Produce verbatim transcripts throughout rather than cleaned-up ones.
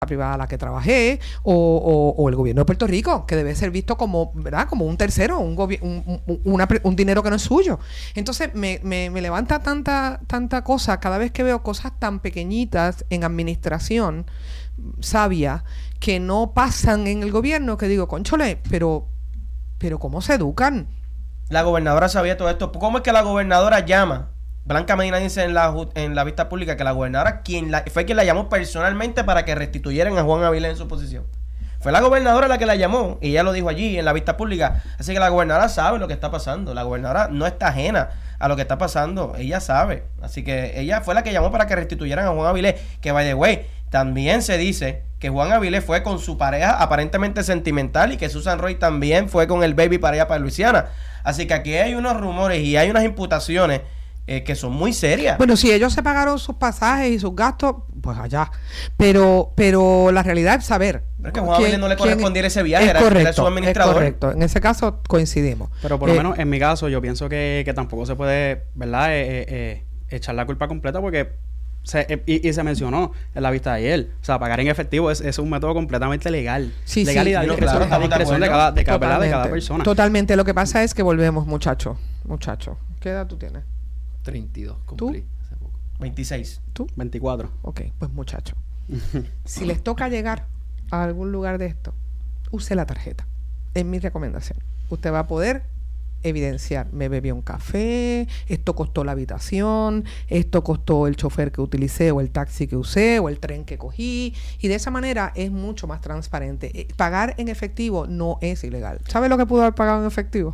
privada a la que trabajé, o, o, o el gobierno de Puerto Rico, que debe ser visto como, ¿verdad? Como un tercero, un, gobi- un, un, una, un dinero que no es suyo. Entonces me, me, me levanta tanta, tanta cosa cada vez que veo cosas tan pequeñitas en administración sabia que no pasan en el gobierno, que digo, conchole, pero, pero ¿cómo se educan? La gobernadora sabía todo esto. ¿Cómo es que la gobernadora llama? Blanca Medina dice en la en la vista pública que la gobernadora quien la, fue quien la llamó personalmente para que restituyeran a Juan Avilés en su posición. Fue la gobernadora la que la llamó y ella lo dijo allí en la vista pública. Así que la gobernadora sabe lo que está pasando. La gobernadora no está ajena a lo que está pasando. Ella sabe. Así que ella fue la que llamó para que restituyeran a Juan Avilés. Que, by the way, también se dice que Juan Avilés fue con su pareja aparentemente sentimental y que Susan Roy también fue con el baby para allá, para Luisiana. Así que aquí hay unos rumores y hay unas imputaciones Eh, que son muy serias. Bueno, si ellos se pagaron sus pasajes y sus gastos, pues allá. Pero pero la realidad es saber. Pero es que a Juan Avilés no le correspondiera ese viaje, era, correcto, era su administrador. Es correcto, en ese caso coincidimos. Pero por lo eh, menos en mi caso, yo pienso que, que tampoco se puede, ¿verdad? Eh, eh, eh, echar la culpa completa porque se, eh, y, y se mencionó en la vista de ayer. O sea, pagar en efectivo es, es un método completamente legal. Sí, legal sí. y a No, discreción, claro, a discreción de cada, de, cada, ¿verdad? de cada persona. Totalmente. Lo que pasa es que volvemos, muchacho. Muchacho. ¿Qué edad tú tienes? treinta y dos cumplí hace poco. veintiséis. ¿Tú? veinticuatro. Ok, pues muchacho. Si les toca llegar a algún lugar de esto, use la tarjeta. Es mi recomendación. Usted va a poder evidenciar, me bebí un café, esto costó la habitación, esto costó el chofer que utilicé o el taxi que usé o el tren que cogí, y de esa manera es mucho más transparente. Eh, pagar en efectivo no es ilegal. ¿Sabe lo que pudo haber pagado en efectivo?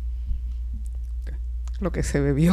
Lo que se bebió.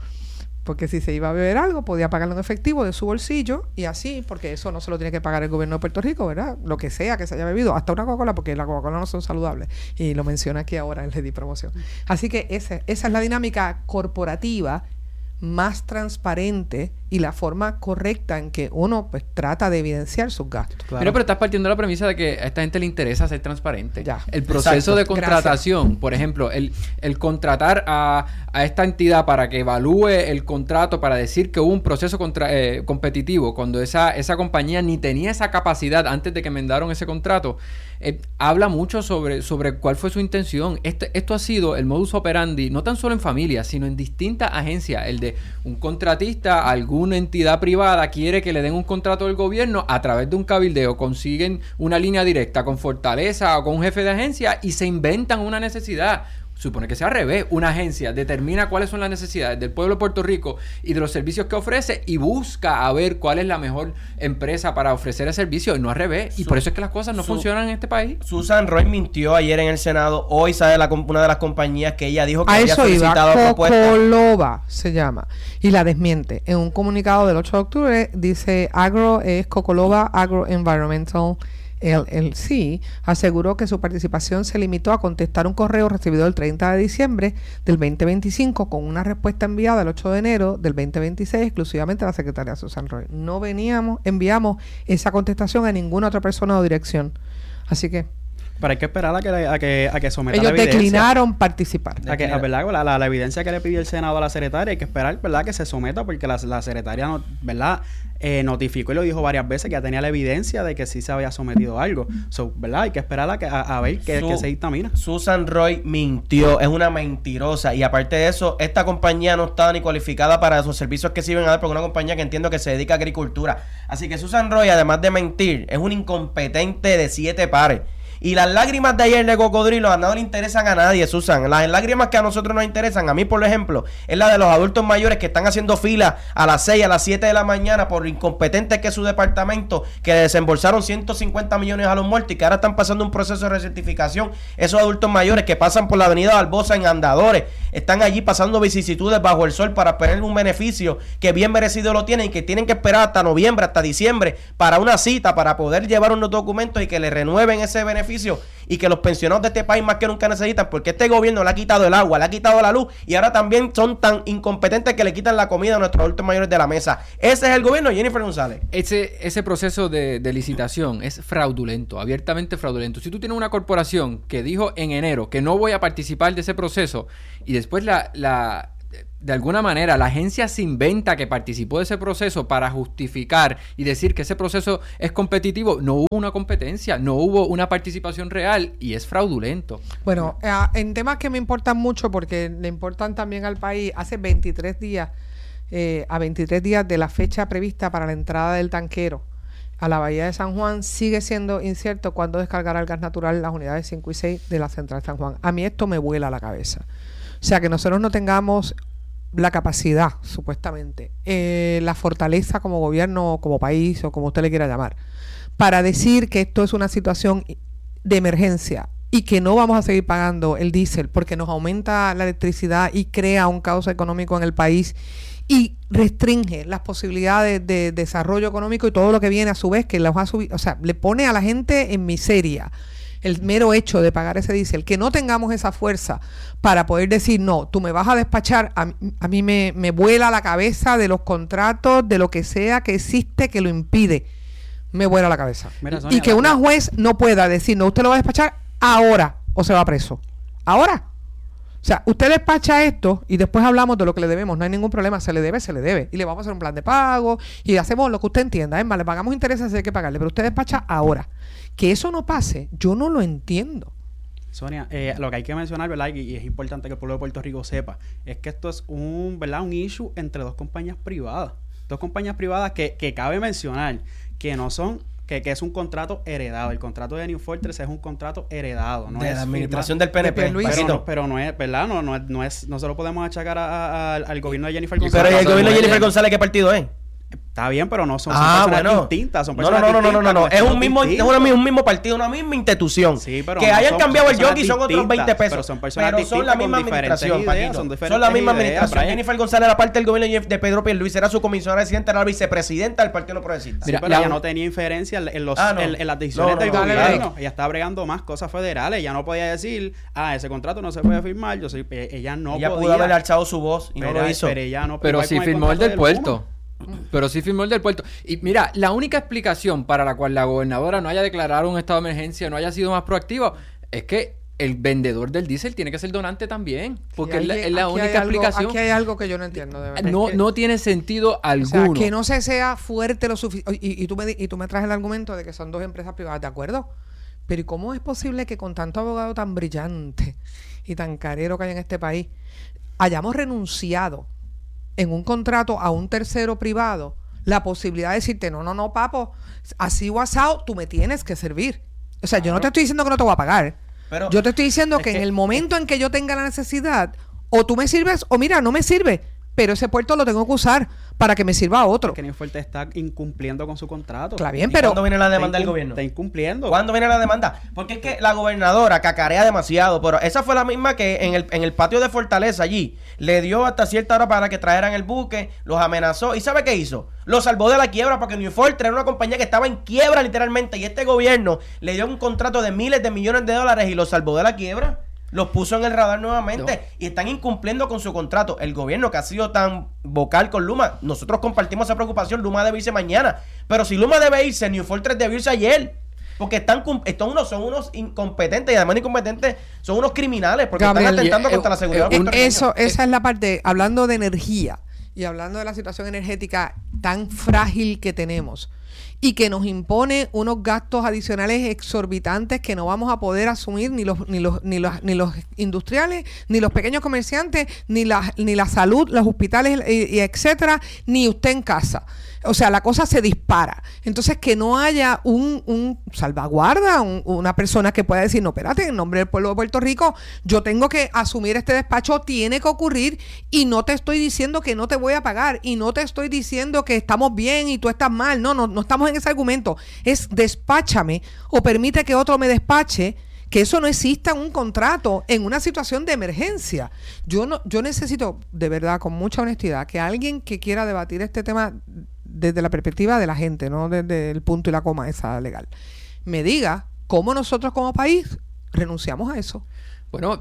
Porque si se iba a beber algo, podía pagarlo en efectivo de su bolsillo y así, porque eso no se lo tiene que pagar el gobierno de Puerto Rico, ¿verdad? Lo que sea que se haya bebido, hasta una Coca-Cola, porque las Coca-Cola no son saludables. Y lo menciona aquí ahora, le di promoción. Así que ese, esa es la dinámica corporativa más transparente y la forma correcta en que uno pues trata de evidenciar sus gastos. Claro. Pero, pero estás partiendo de la premisa de que a esta gente le interesa ser transparente. Ya. El proceso Exacto. de contratación, Gracias. Por ejemplo, el, el contratar a, a esta entidad para que evalúe el contrato, para decir que hubo un proceso contra, eh, competitivo, cuando esa, esa compañía ni tenía esa capacidad antes de que enmendaron ese contrato, eh, habla mucho sobre, sobre cuál fue su intención. Este, esto ha sido el modus operandi, no tan solo en familias, sino en distintas agencias. El de un contratista, alguna entidad privada quiere que le den un contrato del gobierno, a través de un cabildeo consiguen una línea directa con Fortaleza o con un jefe de agencia y se inventan una necesidad. Supone que sea al revés. Una agencia determina cuáles son las necesidades del pueblo de Puerto Rico y de los servicios que ofrece y busca a ver cuál es la mejor empresa para ofrecer el servicio, y no al revés. Y Su, por eso es que las cosas no su, funcionan en este país. Susan Roy mintió ayer en el Senado. Hoy sale la, una de las compañías que ella dijo que a había eso solicitado iba, propuestas. Cocoloba se llama, y la desmiente. En un comunicado del ocho de octubre dice, Agro es Cocoloba Agro Environmental L L C, aseguró que su participación se limitó a contestar un correo recibido el treinta de diciembre del veinte veinticinco con una respuesta enviada el ocho de enero del veinte veintiséis exclusivamente a la secretaria Susan Roy. No veníamos, enviamos esa contestación a ninguna otra persona o dirección. Así que Pero hay que esperar a que, a que, a que someta ellos la evidencia. declinaron participar. A que, a, ¿verdad? La, la, la evidencia que le pidió el Senado a la secretaria, hay que esperar, ¿verdad?, que se someta, porque la, la secretaria, no, ¿verdad?, eh, notificó y lo dijo varias veces que ya tenía la evidencia de que sí se había sometido a algo. So, ¿verdad? Hay que esperar a, que, a, a ver qué, Su, qué se dictamina. Susan Roy mintió, es una mentirosa, y aparte de eso, esta compañía no estaba ni cualificada para esos servicios que se iban a dar, porque una compañía que entiendo que se dedica a agricultura. Así que Susan Roy, además de mentir, es un incompetente de siete pares. Y las lágrimas de ayer de Cocodrilo no le interesan a nadie, Susan. Las lágrimas que a nosotros nos interesan, a mí por ejemplo, es la de los adultos mayores que están haciendo fila a las seis, a las siete de la mañana por incompetente que es su departamento, que desembolsaron ciento cincuenta millones a los muertos y que ahora están pasando un proceso de recertificación. Esos adultos mayores que pasan por la avenida Barbosa en andadores, están allí pasando vicisitudes bajo el sol para obtener un beneficio que bien merecido lo tienen y que tienen que esperar hasta noviembre, hasta diciembre para una cita, para poder llevar unos documentos y que le renueven ese beneficio, y que los pensionados de este país más que nunca necesitan, porque este gobierno le ha quitado el agua, le ha quitado la luz y ahora también son tan incompetentes que le quitan la comida a nuestros adultos mayores de la mesa. Ese es el gobierno de Jennifer González. Ese, ese proceso de, de licitación es fraudulento, abiertamente fraudulento. Si tú tienes una corporación que dijo en enero que no voy a participar de ese proceso y después la... la de alguna manera, la agencia se inventa que participó de ese proceso para justificar y decir que ese proceso es competitivo. No hubo una competencia, no hubo una participación real y es fraudulento. Bueno, eh, en temas que me importan mucho porque le importan también al país, hace veintitrés días, eh, a veintitrés días de la fecha prevista para la entrada del tanquero a la Bahía de San Juan, sigue siendo incierto cuándo descargará el gas natural las unidades cinco y seis de la Central San Juan. A mí esto me vuela la cabeza. O sea, que nosotros no tengamos la capacidad, supuestamente, eh, la fortaleza como gobierno, como país o como usted le quiera llamar, para decir que esto es una situación de emergencia y que no vamos a seguir pagando el diésel porque nos aumenta la electricidad y crea un caos económico en el país y restringe las posibilidades de desarrollo económico y todo lo que viene a su vez, que los ha subido, o sea, le pone a la gente en miseria. El mero hecho de pagar ese diésel, que no tengamos esa fuerza para poder decir, no, tú me vas a despachar, a, a mí me, me vuela la cabeza de los contratos, de lo que sea que existe que lo impide, me vuela la cabeza. Mira, Sonia, y que una juez no pueda decir, no, usted lo va a despachar ahora o se va preso. Ahora. O sea, usted despacha esto y después hablamos de lo que le debemos. No hay ningún problema, se le debe, se le debe. Y le vamos a hacer un plan de pago y hacemos lo que usted entienda. Es más, le pagamos intereses, hay que pagarle, pero usted despacha ahora. Que eso no pase, yo no lo entiendo. Sonia, eh, lo que hay que mencionar, ¿verdad? Y, y es importante que el pueblo de Puerto Rico sepa, es que esto es un, ¿verdad? Un issue entre dos compañías privadas. Dos compañías privadas que, que cabe mencionar que no son... Que, que es un contrato heredado. El contrato de New Fortress es un contrato heredado. No de es la administración firma, del P N P. Pero no, pero no es, ¿verdad? No, no, es, no, es, no se lo podemos achacar a, a, al gobierno de Jennifer González. Pero ¿y el gobierno de Jennifer González qué partido es? Está bien, pero no son, son ah, personas bueno. distintas. Son no, personas no, no, no, no, no, no. distintas, Es un mismo, es distintas. una, un mismo partido, una misma institución. Sí, pero que no hayan son, cambiado son el jockey son otros veinte pesos. Pero son personas pero son la misma administración, ideas, son, son la misma ideas, administración. Brian. Jennifer González era parte del gobierno de Pedro Pierluisi, era su comisionada residente, era la vicepresidenta del Partido No Progresista. Sí, Mira, pero la, ella no tenía inferencia en, los, ah, no. en, en las decisiones no, no, del no, gobierno. no, no. Ella estaba bregando más cosas federales. Ella no podía decir, ah, ese contrato no se puede firmar. Yo soy, ella no ella podía. pudo haber alzado su voz y pero, no lo hizo. Pero ella no. Pero sí firmó el del puerto. Pero sí firmó el del puerto. Y mira, la única explicación para la cual la gobernadora no haya declarado un estado de emergencia, no haya sido más proactiva, es que el vendedor del diésel tiene que ser donante también. Porque es la, es la única algo, explicación. Aquí hay algo que yo no entiendo, de verdad. No, es que, no tiene sentido alguno. O sea, que no se sea fuerte lo suficiente. Y, y, tú me, y tú me traes el argumento de que son dos empresas privadas, ¿de acuerdo? Pero ¿y cómo es posible que con tanto abogado tan brillante y tan carero que hay en este país hayamos renunciado en un contrato a un tercero privado la posibilidad de decirte, no, no, no, papo, así o asado, tú me tienes que servir? O sea, claro. Yo no te estoy diciendo que no te voy a pagar. Pero yo te estoy diciendo que, que en el momento en que yo tenga la necesidad, o tú me sirves, o mira, no me sirve, pero ese puerto lo tengo que usar para que me sirva a otro. Es que New Fortress está incumpliendo con su contrato. Claro, bien, pero... ¿Cuándo viene la demanda del gobierno? Está incumpliendo. ¿Cuándo viene la demanda? Porque es que la gobernadora cacarea demasiado, pero esa fue la misma que en el, en el patio de Fortaleza allí, le dio hasta cierta hora para que trajeran el buque, los amenazó, ¿y sabe qué hizo? Lo salvó de la quiebra, porque New Fortress era una compañía que estaba en quiebra literalmente, y este gobierno le dio un contrato de miles de millones de dólares y lo salvó de la quiebra. Los puso en el radar nuevamente no. y están incumpliendo con su contrato. El gobierno que ha sido tan vocal con Luma, nosotros compartimos esa preocupación. Luma debe irse mañana, pero si Luma debe irse, New Fortress debe irse ayer, porque están, estos unos son unos incompetentes, y además incompetentes son unos criminales, porque Gabriel, están atentando eh, contra eh, la seguridad. Eh, eso, esa es la parte, hablando de energía y hablando de la situación energética tan frágil que tenemos y que nos impone unos gastos adicionales exorbitantes que no vamos a poder asumir ni los ni los ni los ni los industriales, ni los pequeños comerciantes, ni la ni la salud, los hospitales y, y etcétera, ni usted en casa. O sea, la cosa se dispara. Entonces, que no haya un, un salvaguarda, un, una persona que pueda decir, no, espérate, en nombre del pueblo de Puerto Rico, yo tengo que asumir este despacho, tiene que ocurrir, y no te estoy diciendo que no te voy a pagar, y no te estoy diciendo que estamos bien y tú estás mal. No, no, no estamos en ese argumento. Es despáchame o permite que otro me despache, que eso no exista en un contrato en una situación de emergencia. Yo no, yo necesito, de verdad, con mucha honestidad, que alguien que quiera debatir este tema desde la perspectiva de la gente, no desde el punto y la coma esa legal, me diga cómo nosotros como país renunciamos a eso. Bueno,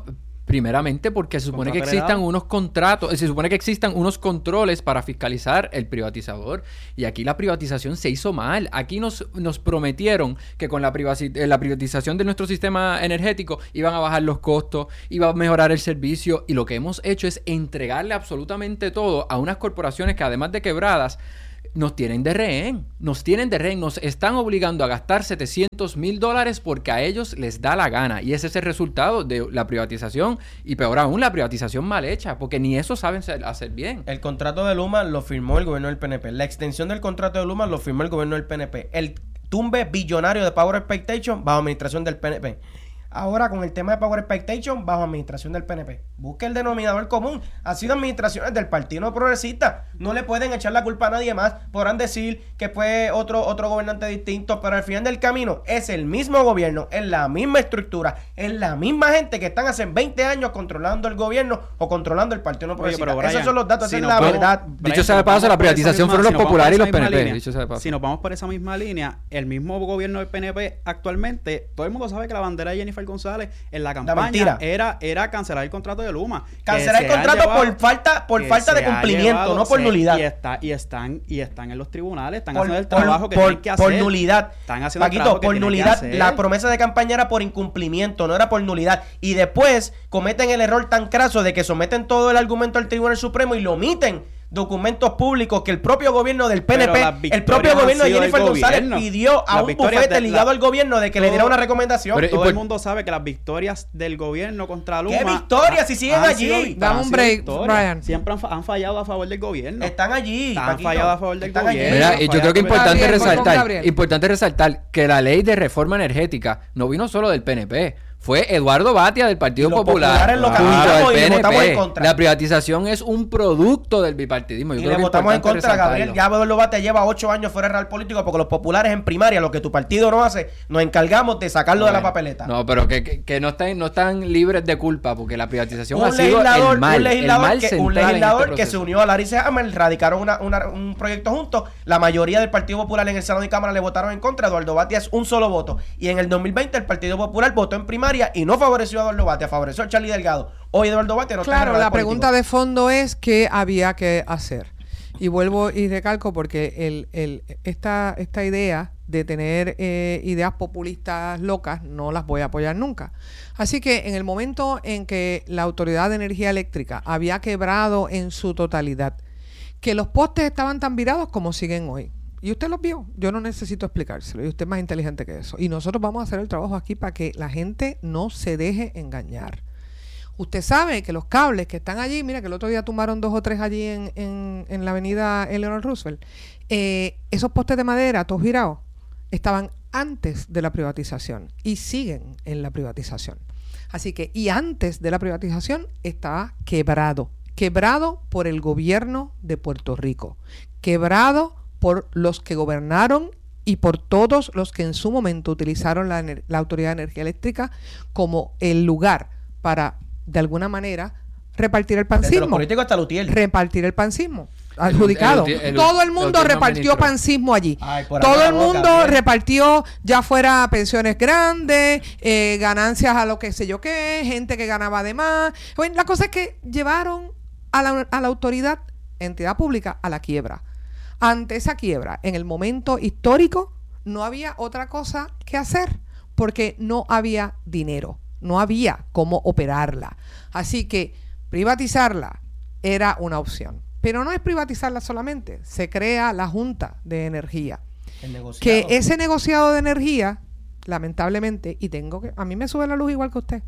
Primeramente porque se supone que Contrato existan heredado. unos contratos, se supone que existan unos controles para fiscalizar el privatizador. Y aquí la privatización se hizo mal. Aquí nos, nos prometieron que con la, privaci- eh, la privatización de nuestro sistema energético iban a bajar los costos, iba a mejorar el servicio. Y lo que hemos hecho es entregarle absolutamente todo a unas corporaciones que, además de quebradas, nos tienen de rehén, nos tienen de rehén, nos están obligando a gastar setecientos mil dólares porque a ellos les da la gana. Y ese es el resultado de la privatización, y peor aún, la privatización mal hecha, porque ni eso saben ser- hacer bien. El contrato de Luma lo firmó el gobierno del P N P. La extensión del contrato de Luma lo firmó el gobierno del P N P. El tumbe billonario de Power Expectation bajo administración del P N P. Ahora con el tema de Power Expectation bajo administración del P N P. Busque el denominador común. Ha sido administraciones del Partido Progresista. No le pueden echar la culpa a nadie más. Podrán decir que fue otro, otro gobernante distinto, pero al final del camino es el mismo gobierno, es la misma estructura, es la misma gente que están hace veinte años controlando el gobierno o controlando el Partido Progresista. pero Brian, Esos son los datos, si esa es nos la vamos- verdad. Brian, Dicho si sea de nos paso, vamos la por esa privatización misma- fueron los si nos vamos populares y por los esa misma P N P, línea, dicho sea de paso. Si nos vamos por esa misma línea, el mismo gobierno del P N P actualmente, todo el mundo sabe que la bandera de Jennifer González en la campaña mentira. era, era cancelar el contrato de Luma. Que Cancelar el se han contrato llevado- por falta, por que falta de se ha cumplimiento, llevado- no por se- nulidad. Y, está, y, están, y están en los tribunales, están Por, haciendo el por- trabajo que por- tienen que hacer. por nulidad. Están haciendo el Paquito, trabajo que por tienen que nulidad. hacer. La promesa de campaña era por incumplimiento, no era por nulidad. Y después cometen el error tan craso de que someten todo el argumento al Tribunal Supremo y lo omiten documentos públicos que el propio gobierno del P N Pero P, las el victorias propio han gobierno de sido del Jennifer González gobierno. pidió a Las un victorias bufete de- ligado la- al gobierno de que le todo- diera una recomendación. Pero- y Todo por- el mundo sabe que las victorias del gobierno contra Luma... ¿Qué victorias? Si siguen han allí. sido victorias, Dame han un sido break, victorias. Brian. Siempre han, fa- han fallado a favor del gobierno. Están allí. Han Paquito. fallado a favor del Están allí. gobierno. Mira, Gabriel, y yo creo que es importante Gabriel, voy con resaltar, Gabriel. importante resaltar que la ley de reforma energética no vino solo del P N P. Fue Eduardo Batia del Partido Y los Popular populares lo junto caminamos al y le P N votamos en P. contra. La privatización es un producto del bipartidismo. Yo Y creo le que es votamos en importante contra, Gabriel. resaltarlo. Ya Eduardo Batia lleva ocho años fuera del real político porque los populares en primaria, lo que tu partido no hace, nos encargamos de sacarlo de la Bueno, papeleta. No, pero que, que, que no están no están libres de culpa porque la privatización ha un sido legislador, el mal, un legislador, el mal que, central un en legislador este que se proceso. unió a Larry Hammer, radicaron una, una- un proyecto juntos. La mayoría del Partido Popular en el Senado y Cámara le votaron en contra. Eduardo Batia es un solo voto. Y en el dos mil veinte el Partido Popular votó en primaria y no favoreció a Eduardo Batia, favoreció a Charlie Delgado. Hoy Eduardo Batia no está en el Claro, radar la político. pregunta de fondo es qué había que hacer. Y vuelvo y recalco porque el, el, esta, esta idea de tener eh, ideas populistas locas no las voy a apoyar nunca. Así que en el momento en que la Autoridad de Energía Eléctrica había quebrado en su totalidad, que los postes estaban tan virados como siguen hoy. Y usted los vio, yo no necesito explicárselo, y usted es más inteligente que eso. Y nosotros vamos a hacer el trabajo aquí para que la gente no se deje engañar. Usted sabe que los cables que están allí, mira que el otro día tumbaron dos o tres allí en, en, en la avenida Eleanor Roosevelt, eh, esos postes de madera, todos virados, estaban antes de la privatización y siguen en la privatización. Así que, y antes de la privatización estaba quebrado, quebrado por el gobierno de Puerto Rico, quebrado por los que gobernaron y por todos los que en su momento utilizaron la, ener- la Autoridad de Energía Eléctrica como el lugar para, de alguna manera, repartir el Desde los pancismo. políticos hasta Lutiel. Repartir el pancismo. Adjudicado. el- el- Todo el el mundo último repartió ministro. pancismo allí. Ay, por Todo acá el la boca, mundo bien. repartió, ya fuera pensiones grandes, eh, ganancias a lo que sé yo qué, gente que ganaba de más. Bueno, la cosa es que llevaron a la, a la autoridad, entidad pública, a la quiebra. Ante esa quiebra, en el momento histórico, no había otra cosa que hacer, porque no había dinero, no había cómo operarla. Así que privatizarla era una opción. Pero no es privatizarla solamente, se crea la Junta de Energía. El negociado. Que ese negociado de energía, lamentablemente, y tengo que, a mí me sube la luz igual que usted.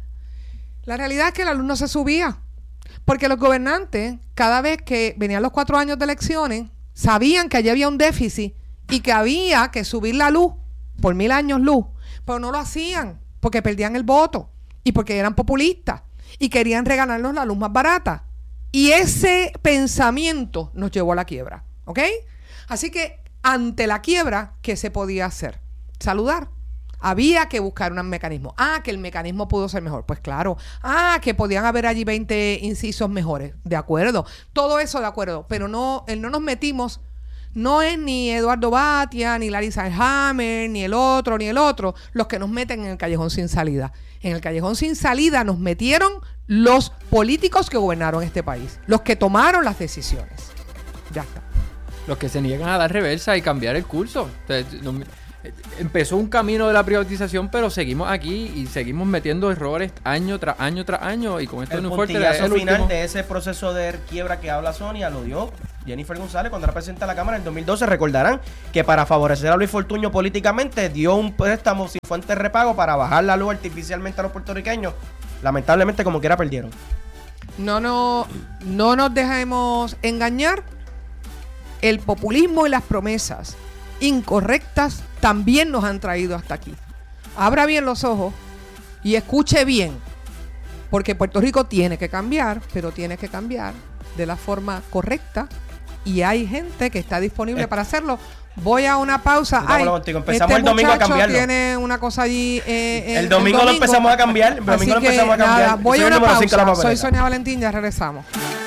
La realidad es que la luz no se subía, porque los gobernantes, cada vez que venían los cuatro años de elecciones, sabían que allí había un déficit y que había que subir la luz por mil años luz, pero no lo hacían porque perdían el voto y porque eran populistas y querían regalarnos la luz más barata. Y ese pensamiento nos llevó a la quiebra, ¿ok? Así que ante la quiebra, ¿qué se podía hacer? Saludar. Había que buscar un mecanismo. Ah, que el mecanismo pudo ser mejor. Pues claro. Ah, que podían haber allí veinte incisos mejores. De acuerdo. Todo eso de acuerdo. Pero no, eh, no nos metimos no es ni Eduardo Batia, ni Larissa Hammer, ni el otro, ni el otro, los que nos meten en el callejón sin salida. En el callejón sin salida nos metieron los políticos que gobernaron este país, los que tomaron las decisiones. Ya está. Los que se niegan a dar reversa y cambiar el curso. Entonces, no, empezó un camino de la privatización, pero seguimos aquí y seguimos metiendo errores año tras año tras año. Y con esto el no fuerte. puntillazo El final último... de ese proceso de quiebra que habla Sonia lo dio Jennifer González cuando era presidenta de la Cámara en dos mil doce. Recordarán que para favorecer a Luis Fortuño políticamente dio un préstamo sin fuente de repago para bajar la luz artificialmente a los puertorriqueños. Lamentablemente, como quiera, perdieron. No, no, no nos dejemos engañar. El populismo y las promesas incorrectas también nos han traído hasta aquí. Abra bien los ojos y escuche bien, porque Puerto Rico tiene que cambiar, pero tiene que cambiar de la forma correcta y hay gente que está disponible eh. para hacerlo. Voy a una pausa. Ay, empezamos este el domingo a cambiarlo. Tiene una cosa allí. Eh, el, el, domingo el domingo lo empezamos a cambiar. El domingo lo empezamos que, a cambiar. Nada, voy Soy a una pausa. Soy Sonia Valentín, ya regresamos.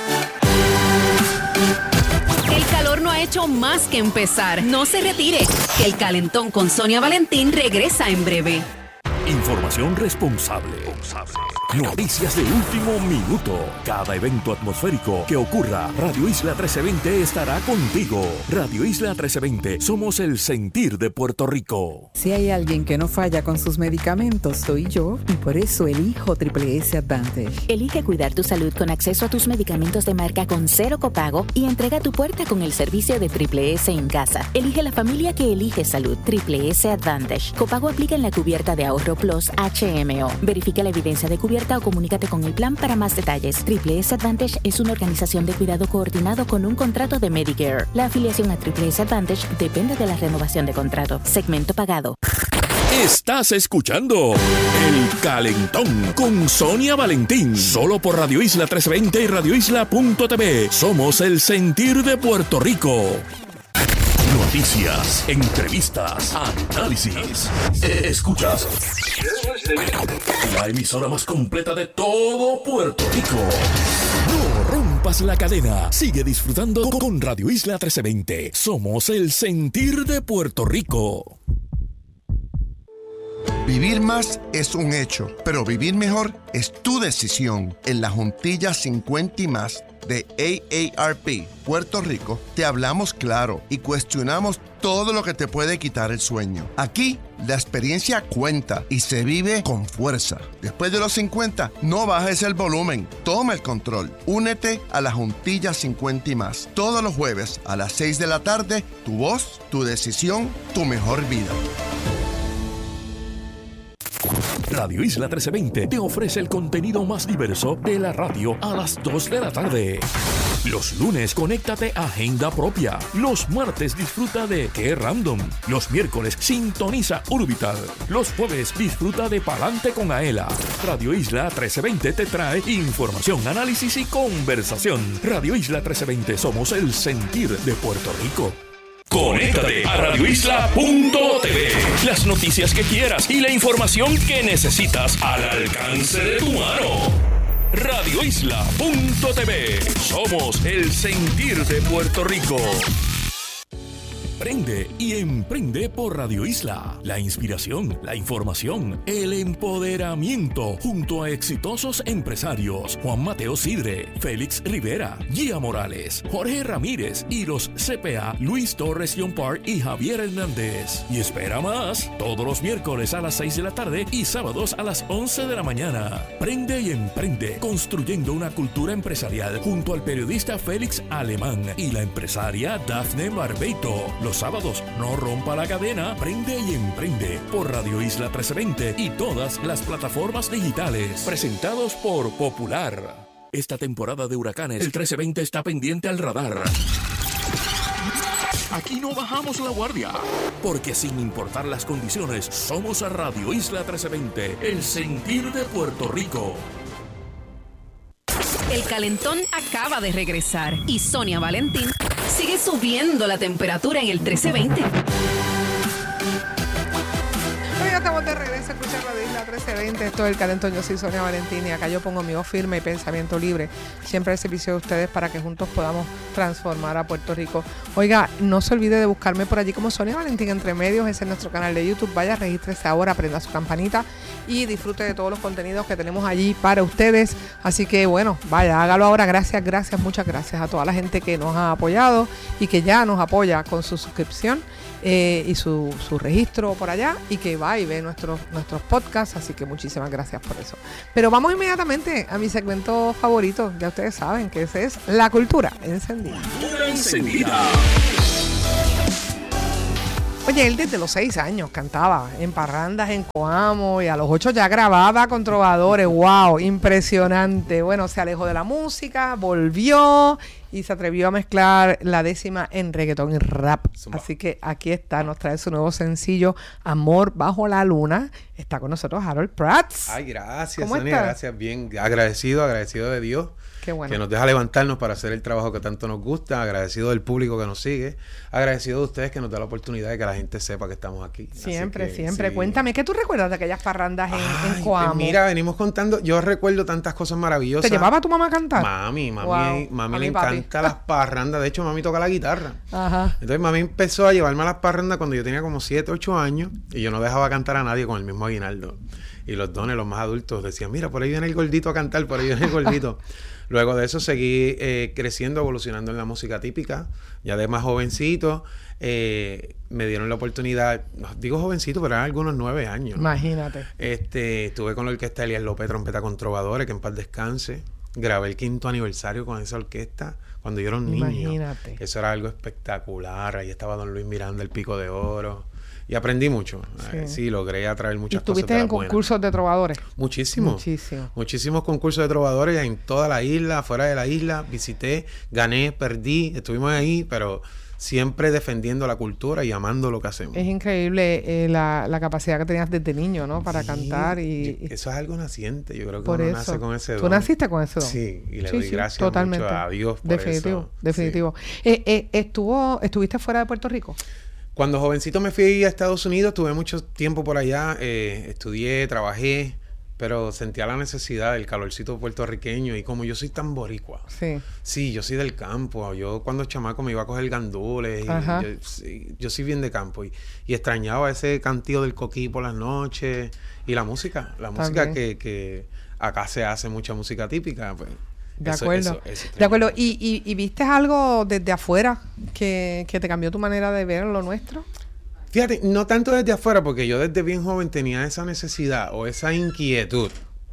El calor no ha hecho más que empezar. No se retire, que el calentón con Sonia Valentín regresa en breve. Información responsable. Noticias de último minuto. Cada evento atmosférico que ocurra, Radio Isla trece veinte estará contigo. Radio Isla trece veinte, somos el sentir de Puerto Rico. Si hay alguien que no falla con sus medicamentos, soy yo, y por eso elijo Triple S Advantage. Elige cuidar tu salud con acceso a tus medicamentos de marca con cero copago y entrega a tu puerta con el servicio de Triple S en casa. Elige la familia que elige salud. Triple S Advantage. Copago aplica en la cubierta de ahorro Plus H M O. Verifica la evidencia de cubierta o comunícate con el plan para más detalles. Triple S Advantage es una organización de cuidado coordinado con un contrato de Medicare. La afiliación a Triple S Advantage depende de la renovación de contrato. Segmento pagado. Estás escuchando El Calentón con Sonia Valentín. Solo por Radio Isla trescientos veinte y radio isla punto t v. Somos el sentir de Puerto Rico. Noticias, entrevistas, análisis. Escuchas la emisora más completa de todo Puerto Rico. No rompas la cadena. Sigue disfrutando con Radio Isla trescientos veinte. Somos el sentir de Puerto Rico. Vivir más es un hecho, pero vivir mejor es tu decisión. En la Juntilla cincuenta y más de A A R P Puerto Rico, te hablamos claro y cuestionamos todo lo que te puede quitar el sueño. Aquí, la experiencia cuenta y se vive con fuerza. Después de los cincuenta, no bajes el volumen, toma el control. Únete a la Juntilla cincuenta y más. Todos los jueves a las seis de la tarde, tu voz, tu decisión, tu mejor vida. Radio Isla trece veinte te ofrece el contenido más diverso de la radio a las dos de la tarde. Los lunes, conéctate a Agenda Propia. Los martes, disfruta de Qué Random. Los miércoles, sintoniza Orbital. Los jueves, disfruta de Palante con Aela. Radio Isla trece veinte te trae información, análisis y conversación. Radio Isla trece veinte, somos el sentir de Puerto Rico. Conéctate a radio isla punto t v. Las noticias que quieras y la información que necesitas al alcance de tu mano. radio isla punto t v. Somos el sentir de Puerto Rico. Prende y emprende por Radio Isla. La inspiración, la información, el empoderamiento junto a exitosos empresarios Juan Mateo Sidre, Félix Rivera, Gia Morales, Jorge Ramírez y los C P A Luis Torres Yompar y Javier Hernández. Y espera más, todos los miércoles a las seis de la tarde y sábados a las once de la mañana. Prende y emprende, construyendo una cultura empresarial junto al periodista Félix Alemán y la empresaria Dafne Barbeito. Los sábados, no rompa la cadena, prende y emprende por Radio Isla trece veinte y todas las plataformas digitales. Presentados por Popular. Esta temporada de huracanes, el trece veinte está pendiente al radar. Aquí no bajamos la guardia, porque sin importar las condiciones, somos a Radio Isla trece veinte, el sentir de Puerto Rico. El calentón acaba de regresar y Sonia Valentín sigue subiendo la temperatura en el trece veinte. Ya estamos de regreso. se escucha Radio Isla trece veinte. Esto es El Calentón. Yo soy Sonia Valentín y acá yo pongo mi voz firme y pensamiento libre. Siempre al servicio de ustedes para que juntos podamos transformar a Puerto Rico. Oiga, no se olvide de buscarme por allí como Sonia Valentín Entre Medios. Ese es nuestro canal de YouTube. Vaya, regístrese ahora, prenda su campanita y disfrute de todos los contenidos que tenemos allí para ustedes. Así que bueno, vaya, hágalo ahora. Gracias, gracias, muchas gracias a toda la gente que nos ha apoyado y que ya nos apoya con su suscripción. Eh, y su, su registro por allá y que va y ve nuestros, nuestros podcasts, así que muchísimas gracias por eso. Pero vamos inmediatamente a mi segmento favorito, ya ustedes saben que ese es La Cultura Encendida. Cultura Encendida. Oye, él desde los seis años cantaba en parrandas en Coamo y a los ocho ya grababa con trovadores. ¡Wow! Impresionante. Bueno, se alejó de la música, volvió y se atrevió a mezclar la décima en reggaetón y rap. Zumba. Así que aquí está, nos trae su nuevo sencillo, Amor Bajo la Luna. Está con nosotros Harold Prats. Ay, gracias, ¿Cómo Sonia, estás? gracias. Bien, agradecido, agradecido de Dios. Qué bueno. Que nos deja levantarnos para hacer el trabajo que tanto nos gusta, agradecido del público que nos sigue, agradecido de ustedes que nos da la oportunidad de que la gente sepa que estamos aquí. Siempre, que, siempre. Sí. Cuéntame, ¿qué tú recuerdas de aquellas parrandas en, Ay, en Coamo? pues mira, venimos contando, yo recuerdo tantas cosas maravillosas. ¿Te llevaba tu mamá a cantar? Mami, mami, Wow. mami, Mami, le papi. encanta las parrandas, de hecho mami toca la guitarra. Ajá. Entonces mami empezó a llevarme a las parrandas cuando yo tenía como siete, ocho años y yo no dejaba cantar a nadie con el mismo aguinaldo. Y los dones, los más adultos, decían, mira, por ahí viene el gordito a cantar, por ahí viene el gordito. Luego de eso seguí eh, creciendo, evolucionando en la música típica. Ya de más jovencito, eh, me dieron la oportunidad, digo jovencito, pero eran algunos nueve años. Imagínate. Este, estuve con la orquesta Elías López, trompeta con trovadores, que en paz descanse. Grabé el quinto aniversario con esa orquesta cuando yo era un niño. Imagínate. Eso era algo espectacular. Ahí estaba Don Luis Miranda, el Pico de Oro. Y aprendí mucho. Sí, eh, sí logré atraer muchas ¿Y cosas. estuviste de en las buenas. concursos de trovadores? Muchísimo. Muchísimo. Muchísimos concursos de trovadores en toda la isla, fuera de la isla. Visité, gané, perdí. Estuvimos ahí, pero siempre defendiendo la cultura y amando lo que hacemos. Es increíble eh, la, la capacidad que tenías desde niño, ¿no? Para Sí, cantar y... yo- eso es algo naciente. Yo creo que Por uno eso. nace con ese don. ¿Tú naciste con ese don? Sí, y le Sí, doy sí, gracias totalmente. mucho a Dios por Definitivo, eso. definitivo. Sí. Eh, eh, estuvo, ¿Estuviste fuera de Puerto Rico? Cuando jovencito me fui a Estados Unidos, tuve mucho tiempo por allá, eh, estudié, trabajé, pero sentía la necesidad del calorcito puertorriqueño y como yo soy tan boricua. Sí. Sí, yo soy del campo. Yo cuando chamaco me iba a coger gandules. Y Ajá. yo, sí, yo soy bien de campo. Y, y extrañaba ese cantío del coquí por las noches. Y la música. La música También. que, que acá se hace mucha música típica. Pues, De eso- acuerdo. eso- eso de acuerdo. extrañaba ¿Y, y, y viste algo desde afuera que, que te cambió tu manera de ver lo nuestro? Fíjate, no tanto desde afuera, porque yo desde bien joven tenía esa necesidad o esa inquietud.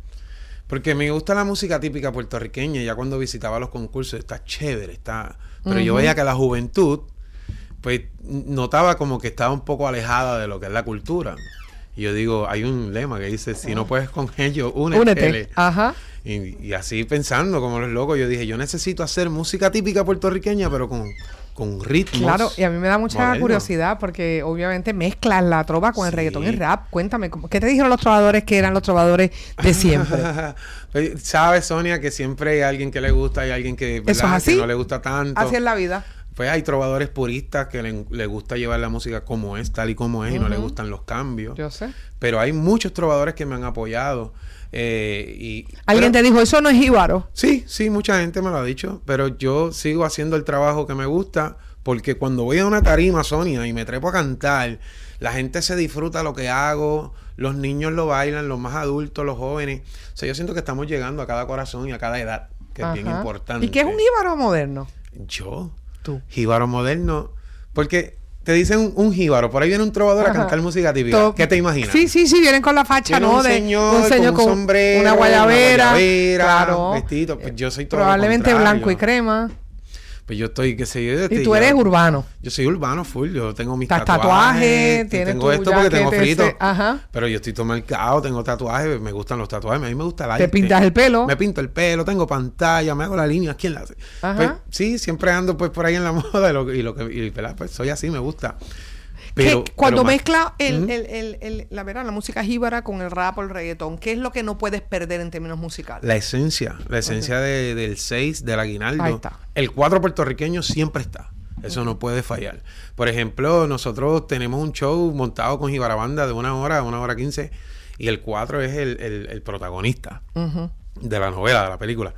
Porque me gusta la música típica puertorriqueña. Ya cuando visitaba los concursos, está chévere, está... Pero yo Ujú. veía que la juventud, pues, notaba como que estaba un poco alejada de lo que es la cultura. Y yo digo, hay un lema que dice, si no puedes con ellos, únete. Únete. Ajá. Y, y así pensando, como los locos, yo dije, yo necesito hacer música típica puertorriqueña, pero con, con ritmos. Claro, y a mí me da mucha modernos. curiosidad porque obviamente mezclas la trova con el Sí. reggaetón y rap. Cuéntame, ¿cómo- ¿qué te dijeron los trovadores que eran los trovadores de siempre? Pues, sabes, Sonia, que siempre hay alguien que le gusta y alguien que, ¿verdad? Eso es así. que no le gusta tanto. Así es la vida. Pues hay trovadores puristas que le, le gusta llevar la música como es, tal y como es, y no le Ujú. gustan los cambios. Yo sé. Pero hay muchos trovadores que me han apoyado. eh, y, Alguien pero- te dijo, eso no es jíbaro. Sí, sí, mucha gente me lo ha dicho, pero yo sigo haciendo el trabajo que me gusta porque cuando voy a una tarima, Sonia, y me trepo a cantar, la gente se disfruta lo que hago, los niños lo bailan, los más adultos, los jóvenes. O sea, yo siento que estamos llegando a cada corazón y a cada edad, que es bien Ajá. importante. ¿Y qué es un jíbaro moderno? Yo, Tú. jíbaro moderno, porque te dicen un, un jíbaro, por ahí viene un trovador Ajá. a cantar música típica. To- ¿Qué te imaginas? Sí, sí, sí, vienen con la facha, Viene ¿no? un de señor, señor con un sombrero, una guayabera, una guayabera, claro, vestido. Pues yo soy todo lo probablemente contrario. blanco y crema. Pues yo estoy, qué sé yo. Y este, tú yo- eres urbano. Yo soy urbano full, yo tengo mis Estás tatuajes, tatuaje, y tienes tengo tu esto porque tengo jacket frito, ese, ajá. pero yo estoy todo marcado, tengo tatuajes, me gustan los tatuajes, a mí me gusta el Te arte. pintas el pelo. Me pinto el pelo, tengo pantalla, me hago la línea, ¿quién la hace? Ajá. Pues sí, siempre ando pues por ahí en la moda y lo, que- y lo que, y, ¿verdad? Pues soy así, me gusta. Pero, Que cuando pero más- mezcla el, Ujú. el, el, el- la, ¿verdad? la música jíbara con el rap o el reggaetón, ¿qué es lo que no puedes perder en términos musicales? La esencia, la esencia de- del seis, del Ahí aguinaldo. está. El cuatro puertorriqueño siempre está. Eso no puede fallar. Por ejemplo, nosotros tenemos un show montado con Jibarabanda de una hora a una hora quince y el cuatro es el, el, el protagonista uh-huh. de la novela, de la película.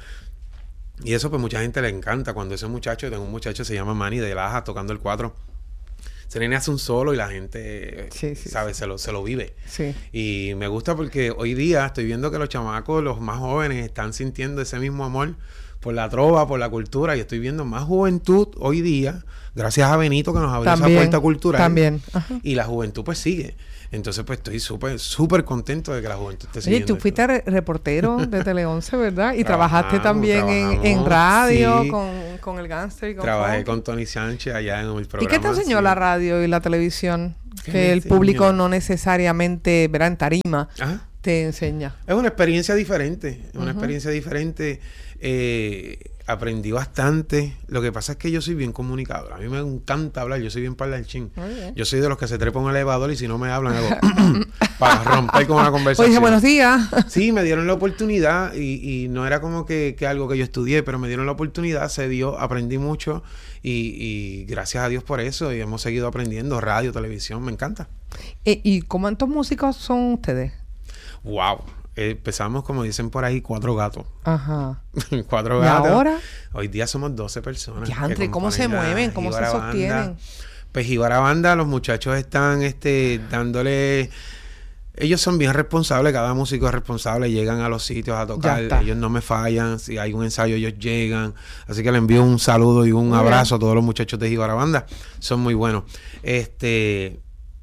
Y eso pues mucha gente le encanta. Cuando ese muchacho, tengo un muchacho que se llama Manny de Laja tocando el cuatro. Se nene hace un solo y la gente, sí, sí, ¿sabes? Sí. Se lo, se lo vive. Sí. Y me gusta porque hoy día estoy viendo que los chamacos, los más jóvenes, están sintiendo ese mismo amor por la trova, por la cultura. Y estoy viendo más juventud hoy día, gracias a Benito que nos abrió también, esa puerta cultural. También. Ajá. Y la juventud pues sigue. Entonces pues estoy súper, súper contento de que la juventud esté Oye, siguiendo. tú fuiste re- reportero de Tele once, ¿verdad? Y trabajaste también en, en radio, sí, con, con el Gangster y con Trabajé Funky. con Tony Sánchez allá en el programa. ¿Y qué te enseñó sí. la radio y la televisión? Que el enseñó? público no necesariamente, verá, en tarima, Ajá. te enseña. Es una experiencia diferente, es una uh-huh. experiencia diferente. Eh, aprendí bastante. Lo que pasa es que yo soy bien comunicador. A mí me encanta hablar. Yo soy bien parlanchín. Yo soy de los que se trepan un elevador y si no me hablan hago para romper con una conversación. Oye, buenos días. Sí, me dieron la oportunidad y, y no era como que, que algo que yo estudié, pero me dieron la oportunidad, se dio, aprendí mucho y, y gracias a Dios por eso y hemos seguido aprendiendo radio, televisión, me encanta. ¿Y, y cuántos músicos son ustedes? Wow. Eh, empezamos, como dicen por ahí, cuatro gatos. Ajá. cuatro gatos. ¿Y ahora? Hoy día somos doce personas. Diantre, ¿cómo se mueven? ¿Cómo se sostienen? Pues Jibarabanda, los muchachos están este, dándole... Ellos son bien responsables, cada músico es responsable, llegan a los sitios a tocar, ellos no me fallan, si hay un ensayo ellos llegan, así que le envío un saludo y un muy abrazo bien. A todos los muchachos de Jibarabanda, son muy buenos. Este...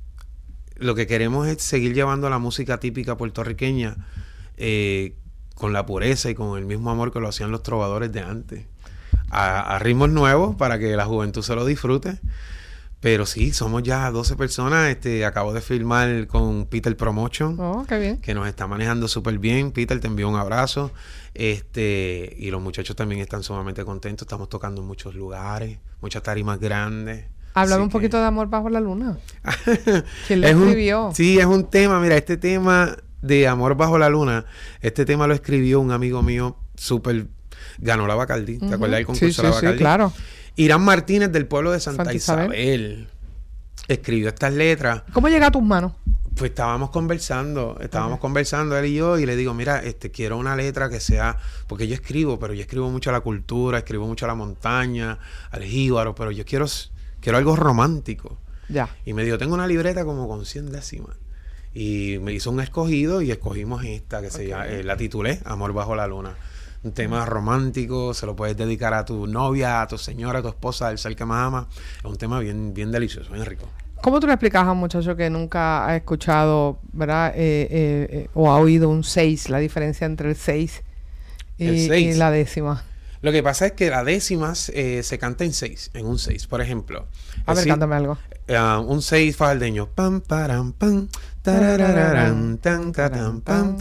Lo que queremos es seguir llevando la música típica puertorriqueña eh, con la pureza y con el mismo amor que lo hacían los trovadores de antes. A, a ritmos nuevos para que la juventud se lo disfrute. Pero sí, somos ya doce personas. Este, acabo de filmar con Peter Promotion. Oh, qué bien. Que nos está manejando súper bien. Peter, te envío un abrazo. Este, y los muchachos también están sumamente contentos. Estamos tocando en muchos lugares, muchas tarimas grandes. Háblame un poquito que... de Amor Bajo la Luna. ¿Quién lo escribió? Un, sí, es un tema. Mira, este tema de Amor Bajo la Luna, este tema lo escribió un amigo mío súper... Ganó la Bacardí. ¿Te uh-huh. acuerdas del concurso sí, de la sí, Bacardí? Sí, claro. Irán Martínez, del pueblo de Santa, Santa Isabel. Isabel, escribió estas letras. ¿Cómo llega a tus manos? Pues estábamos conversando, estábamos okay. conversando él y yo, y le digo, mira, este quiero una letra que sea, porque yo escribo, pero yo escribo mucho a la cultura, escribo mucho a la montaña, al jíbaro, pero yo quiero... Quiero algo romántico. Ya. Y me dijo, tengo una libreta como con cien décimas. Y me hizo un escogido y escogimos esta, que okay. se llama, eh, la titulé Amor Bajo la Luna. Un tema romántico, se lo puedes dedicar a tu novia, a tu señora, a tu esposa, al ser que más ama. Es un tema bien, bien delicioso, bien rico. ¿Cómo tú le explicas a un muchacho que nunca ha escuchado, ¿verdad? Eh, eh, eh, o ha oído un seis, la diferencia entre el seis y, el seis. Y la décima? Lo que pasa es que la décima eh, se canta en seis, en un seis. Por ejemplo. A ver, decir, cántame algo. Uh, un seis fajaldeño. Pam, param, pam. Tarararán, tan, catam, pam,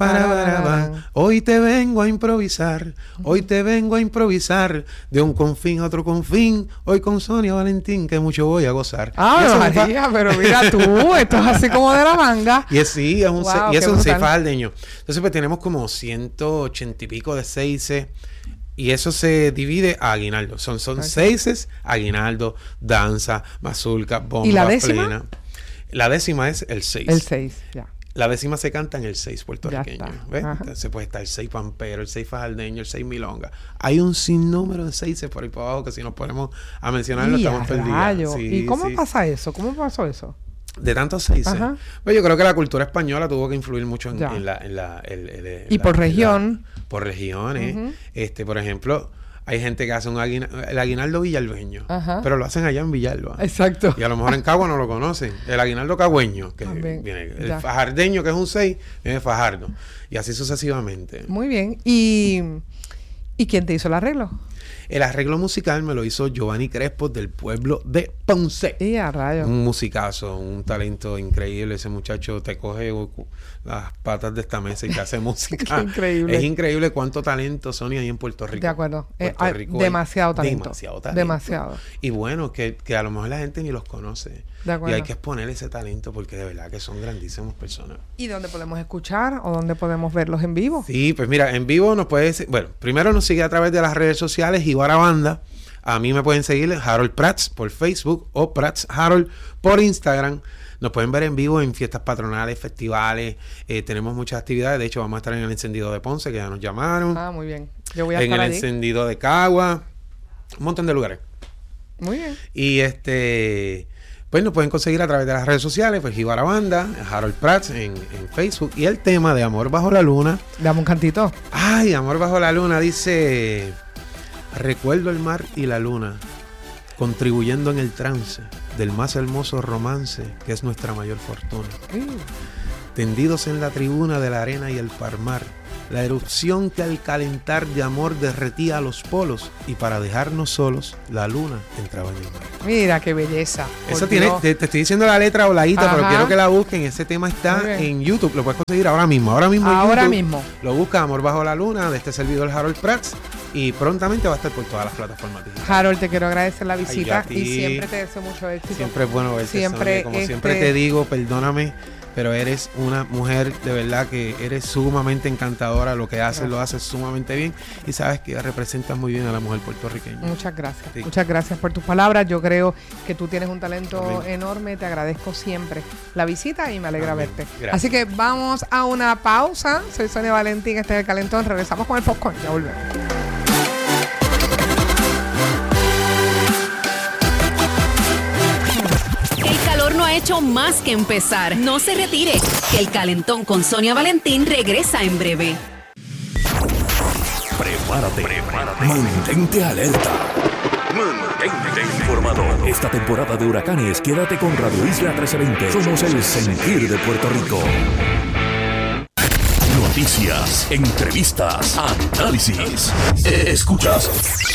para, hoy te vengo a improvisar, hoy te vengo a improvisar, de un confín a otro confín, hoy con Sonia Valentín, que mucho voy a gozar. Ah, María, fa- pero mira tú, esto es así como de la manga. Y es, sí, es un, wow, se- y es un seis fajaldeño. Entonces, pues tenemos como ciento ochenta y pico de seises. Y eso se divide a aguinaldo. Son, son okay. seises, aguinaldo, danza, mazurca, bomba, ¿y la décima? plena. La décima es el seis. El seis, ya. La décima se canta en el seis puertorriqueño. ¿Ves? Entonces pues está el seis pampero, el seis fajaldeño, el seis milonga. Hay un sinnúmero de seises por ahí por abajo que si nos ponemos a mencionarlo estamos perdidos. Sí, ¿y cómo sí. pasa eso? ¿Cómo pasó eso? De tantos seises. Pues yo creo que la cultura española tuvo que influir mucho en, en la... En la el, el, el, y la, por región. La, por regiones. Uh-huh. Este, por ejemplo... Hay gente que hace un aguina, el aguinaldo villalbeño, ajá. pero lo hacen allá en Villalba. Exacto. Y a lo mejor en Cagua no lo conocen. El aguinaldo cagüeño, que También. viene, el ya. fajardeño, que es un seis, viene Fajardo. Y así sucesivamente. Muy bien. ¿Y, ¿y quién te hizo el arreglo? El arreglo musical me lo hizo Giovanni Crespo del pueblo de Ponce. Y a rayos. Un musicazo, un talento increíble. Ese muchacho te coge las patas de esta mesa y te hace música. Qué increíble. Es increíble cuánto talento, Sonia, hay en Puerto Rico. De acuerdo. Puerto eh, Rico demasiado talento. Demasiado talento. Demasiado. Y bueno, que, que a lo mejor la gente ni los conoce. De acuerdo. Y hay que exponer ese talento porque de verdad que son grandísimas personas. ¿Y dónde podemos escuchar o dónde podemos verlos en vivo? Sí, pues mira, en vivo nos puedes... Bueno, primero nos sigue a través de las redes sociales, Jibarabanda. A mí me pueden seguir en Harold Prats por Facebook o Prats Harold por Instagram. Nos pueden ver en vivo en fiestas patronales, festivales. Eh, tenemos muchas actividades. De hecho, vamos a estar en el encendido de Ponce, que ya nos llamaron. Ah, muy bien. Yo voy a en estar el allí. encendido de Cagua. Un montón de lugares. Muy bien. Y este... Pues nos pueden conseguir a través de las redes sociales, pues Jibara Banda, Harold Prats en, en Facebook. Y el tema de Amor Bajo la Luna. Dame un cantito. Ay, Amor Bajo la Luna dice: recuerdo el mar y la luna, contribuyendo en el trance del más hermoso romance que es nuestra mayor fortuna. Mm. Tendidos en la tribuna de la arena y el parmar, la erupción que al calentar de amor derretía a los polos, y para dejarnos solos, la luna entraba en el mar. Mira qué belleza. Eso Por tiene, Dios. te, te estoy diciendo la letra voladita, Ajá. pero quiero que la busquen. Ese tema está Muy bien. en YouTube, lo puedes conseguir ahora mismo. Ahora mismo en Ahora YouTube. mismo. Lo busca Amor Bajo la Luna, de este servidor Harold Prats, y prontamente va a estar por todas las plataformas digitales. Harold, te quiero agradecer la visita Ay, a ti. y siempre te deseo mucho éxito. Siempre es bueno verte, Siempre, Sonia. Como este- siempre te digo, perdóname, pero eres una mujer de verdad que eres sumamente encantadora. Lo que haces, lo haces sumamente bien, y sabes que representas muy bien a la mujer puertorriqueña. Muchas gracias. Sí. Muchas gracias por tus palabras. Yo creo que tú tienes un talento Amén. enorme. Te agradezco siempre la visita y me alegra Amén. verte. Gracias. Así que vamos a una pausa. Soy Sonia Valentín, este es El Calentón. Regresamos con el popcorn. Ya volvemos. El calor no ha hecho más que empezar. No se retire, que El Calentón con Sonia Valentín regresa en breve. Prepárate, prepárate. Mantente alerta. Mantente informado. Esta temporada de huracanes, quédate con Radio Isla trece veinte. Somos el sentir de Puerto Rico. Noticias, entrevistas, análisis. Escuchas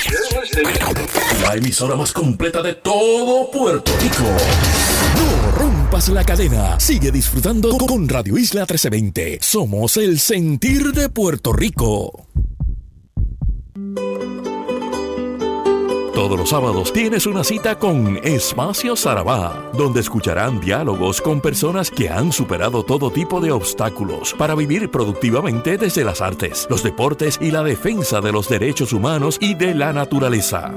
la emisora más completa de todo Puerto Rico. No rompas la cadena. Sigue disfrutando con Radio Isla trece veinte. Somos el sentir de Puerto Rico. Todos los sábados tienes una cita con Espacio Sarabá, donde escucharán diálogos con personas que han superado todo tipo de obstáculos para vivir productivamente desde las artes, los deportes y la defensa de los derechos humanos y de la naturaleza.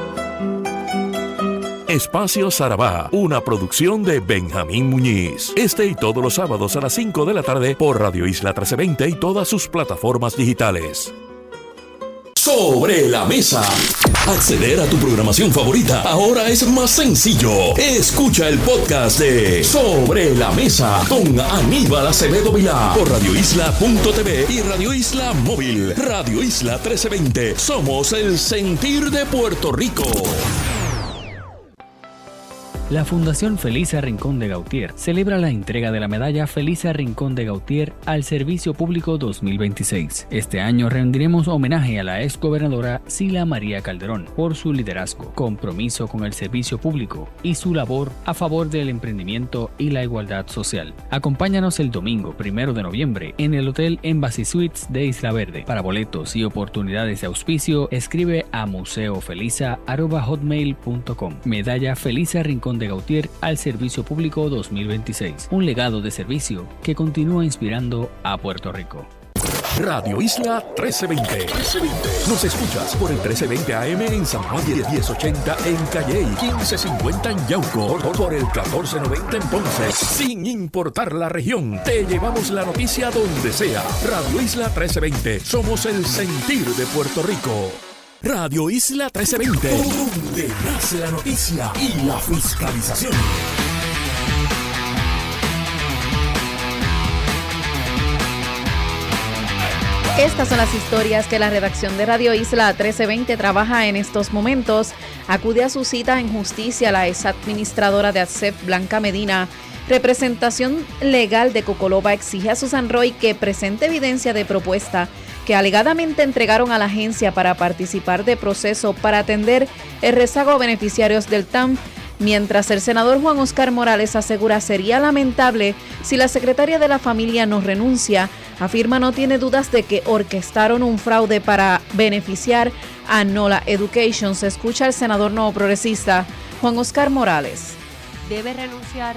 Espacio Sarabá, una producción de Benjamín Muñiz. Este y todos los sábados a las cinco de la tarde por Radio Isla trece veinte y todas sus plataformas digitales. Sobre la mesa. Acceder a tu programación favorita ahora es más sencillo. Escucha el podcast de Sobre la Mesa con Aníbal Acevedo Vilá por radio isla punto t v y Radio Isla Móvil. Radio Isla trece veinte. Somos el sentir de Puerto Rico. La Fundación Felisa Rincón de Gautier celebra la entrega de la medalla Felisa Rincón de Gautier al Servicio Público dos mil veintiséis. Este año rendiremos homenaje a la exgobernadora Sila María Calderón por su liderazgo, compromiso con el servicio público y su labor a favor del emprendimiento y la igualdad social. Acompáñanos el domingo primero de noviembre en el Hotel Embassy Suites de Isla Verde. Para boletos y oportunidades de auspicio, escribe a museofelisa arroba hotmail punto com. Medalla Felisa Rincón de Gautier al Servicio Público dos mil veintiséis. Un legado de servicio que continúa inspirando a Puerto Rico. Radio Isla trece veinte. Nos escuchas por el trece veinte A M en San Juan, diez ochenta en Calley, quince cincuenta en Yauco, por el catorce noventa en Ponce. Sin importar la región, te llevamos la noticia donde sea. Radio Isla trece veinte. Somos el sentir de Puerto Rico. Radio Isla trece veinte, donde nace la noticia y la fiscalización. Estas son las historias que la redacción de Radio Isla trece veinte trabaja en estos momentos. Acude a su cita en justicia la ex administradora de A S E F, Blanca Medina. Representación legal de Cocoloba exige a Susan Roy que presente evidencia de propuesta que alegadamente entregaron a la agencia para participar de proceso para atender el rezago a beneficiarios del T A M, mientras el senador Juan Oscar Morales asegura sería lamentable si la secretaria de la familia no renuncia. Afirma no tiene dudas de que orquestaron un fraude para beneficiar a Nola Education. Se escucha al senador nuevo progresista Juan Oscar Morales. ¿Debe renunciar?